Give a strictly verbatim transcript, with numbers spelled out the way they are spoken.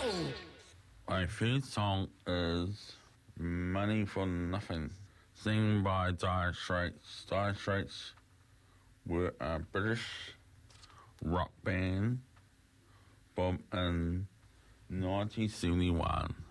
My theme song is Money for Nothing, sung by Dire Straits. Dire Straits were a British rock band from in nineteen seventy-one.